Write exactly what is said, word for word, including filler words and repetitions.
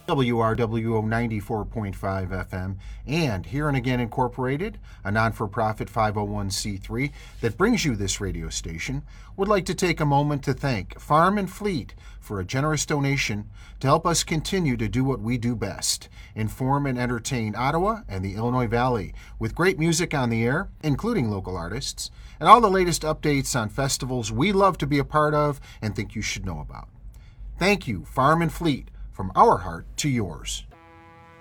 W R W O ninety-four point five F M, and Here and Again Incorporated, a non-for-profit five oh one c three that brings you this radio station, would like to take a moment to thank Farm and Fleet for a generous donation to help us continue to do what we do best, inform and entertain Ottawa and the Illinois Valley with great music on the air, including local artists, and all the latest updates on festivals we love to be a part of and think you should know about. Thank you, Farm and Fleet, from our heart to yours.